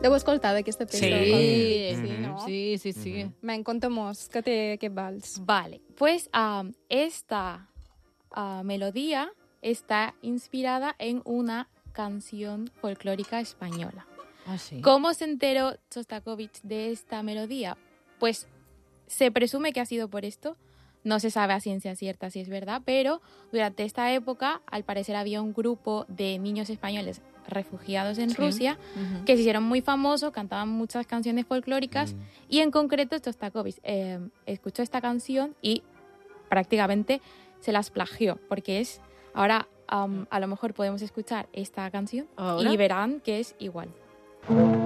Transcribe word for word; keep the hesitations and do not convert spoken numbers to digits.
L'heu escoltat, aquesta peça? Sí, sí, no? sí, sí, sí. Mm-hmm. Men, conta-mos, què té aquest vals? Vale, pues um, esta uh, melodía está inspirada en una canción folclórica española. Ah, sí. ¿Cómo se enteró Shostakovich de esta melodía? Pues se presume que ha sido por esto. No se sabe a ciencia cierta si es verdad, pero durante esta época, al parecer, había un grupo de niños españoles refugiados en Sí. Rusia Uh-huh. que se hicieron muy famosos, cantaban muchas canciones folclóricas Mm. y en concreto Shostakovich eh, escuchó esta canción y prácticamente se las plagió, porque es... Ahora um, a lo mejor podemos escuchar esta canción ¿Ahora? y verán que es igual.